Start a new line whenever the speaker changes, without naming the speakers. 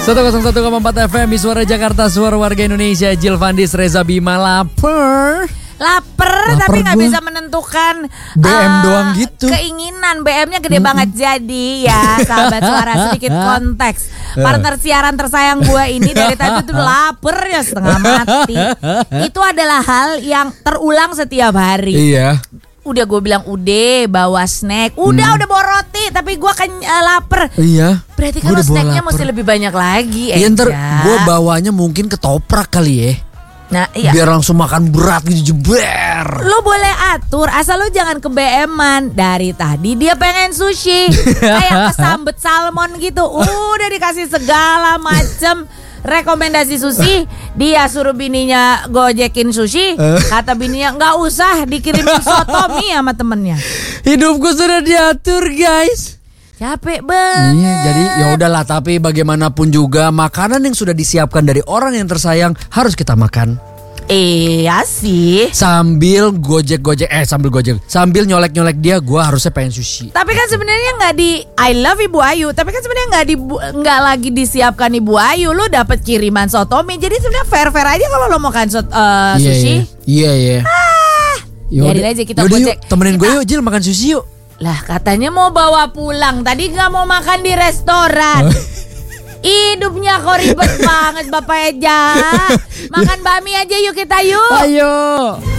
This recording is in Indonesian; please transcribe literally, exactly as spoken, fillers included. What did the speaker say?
seratus satu koma empat F M di Suara Jakarta, Suara Warga Indonesia. Jill Vandis, Reza Bima, lapar.
Laper, tapi nggak bisa menentukan
B M uh, doang gitu.
Keinginan B M-nya gede mm-hmm. banget. Jadi ya sahabat Suara, sedikit konteks. Partner siaran tersayang gue ini dari tadi tuh lapar ya setengah mati. Itu adalah hal yang terulang setiap hari.
Iya.
Udah gue bilang udah bawa snack, udah hmm. udah bawa roti, tapi gue kan uh, lapar.
Iya.
Berarti kan snacknya mesti lebih banyak lagi.
Iya, ntar gue bawanya mungkin ketoprak kali ya.
Nah, iya.
Biar langsung makan berat gitu, jeber.
Lo boleh atur, asal lo jangan ke B M-an. Dari tadi dia pengen sushi, kayak kesambet salmon gitu. Udah dikasih segala macem rekomendasi sushi. Dia suruh bininya gojekin sushi. Kata bininya nggak usah, dikirimin soto mie sama temennya.
Hidupku sudah diatur, guys.
Capek banget.
Iya, jadi ya udahlah, tapi bagaimanapun juga makanan yang sudah disiapkan dari orang yang tersayang harus kita makan.
Iya sih.
Sambil gojek-gojek eh sambil gojek, sambil nyolek-nyolek dia, gua harusnya pengen sushi.
Tapi kan sebenarnya nggak di I love Ibu Ayu, tapi kan sebenarnya nggak di nggak lagi disiapkan Ibu Ayu, lu dapat kiriman sotomi. Jadi sebenarnya fair-fair aja kalau lo makan so, uh, sushi.
Iya, iya.
Ah, biarin aja kita gojek.
Temenin gue yuk, Jil, makan sushi yuk.
Lah katanya mau bawa pulang, tadi gak mau makan di restoran. Hidupnya kok ribet banget Bapak Eja. Makan bakmi aja yuk kita yuk.
Ayo.